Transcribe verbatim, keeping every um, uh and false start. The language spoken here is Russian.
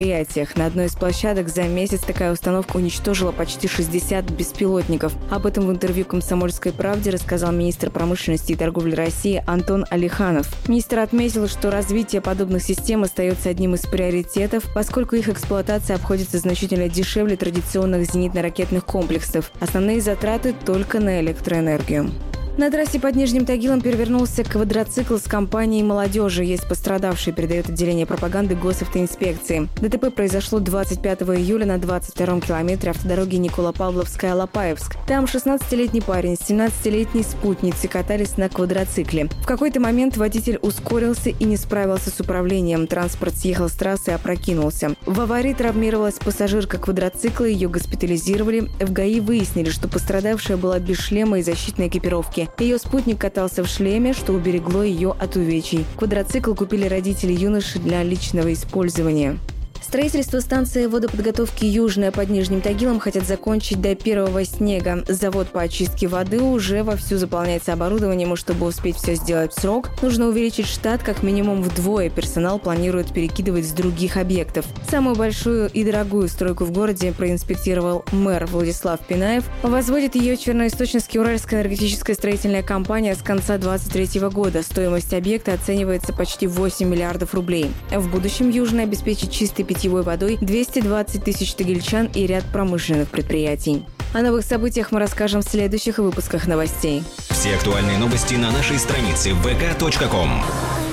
предприятиях. На одной из площадок за месяц такая установка уничтожила почти шестьдесят беспилотников. Об этом в интервью «Комсомольской правде» рассказал министр промышленности и торговли России Антон Алиханов. Министр отметил, что развитие подобных систем остается одним из приоритетов, поскольку их эксплуатация обходится значительно дешевле традиционных зенитно-ракетных комплексов. Основные затраты только на электроэнергию. На трассе под Нижним Тагилом перевернулся квадроцикл с компанией молодежи. Есть пострадавшие, передает отделение пропаганды госавтоинспекции. ДТП произошло двадцать пятого июля на двадцать втором километре автодороги Никола-Павловская-Лопаевск. Там шестнадцатилетний парень с семнадцатилетней спутницей катались на квадроцикле. В какой-то момент водитель ускорился и не справился с управлением. Транспорт съехал с трассы и опрокинулся. В аварии травмировалась пассажирка квадроцикла, ее госпитализировали. В ГАИ выяснили, что пострадавшая была без шлема и защитной экипировки. Ее спутник катался в шлеме, что уберегло ее от увечий. Квадроцикл купили родители юноши для личного использования. Строительство станции водоподготовки «Южная» под Нижним Тагилом хотят закончить до первого снега. Завод по очистке воды уже вовсю заполняется оборудованием, и чтобы успеть все сделать в срок, нужно увеличить штат как минимум вдвое. Персонал планирует перекидывать с других объектов. Самую большую и дорогую стройку в городе проинспектировал мэр Владислав Пинаев. Возводит ее Черноисточно-Уральская энергетическая строительная компания с конца двадцать третьего года. Стоимость объекта оценивается почти восемь миллиардов рублей. В будущем «Южная» обеспечит чистой питьевой водой двести двадцать тысяч тагильчан и ряд промышленных предприятий. О новых событиях мы расскажем в следующих выпусках новостей. Все актуальные новости на нашей странице вэ ка точка ком.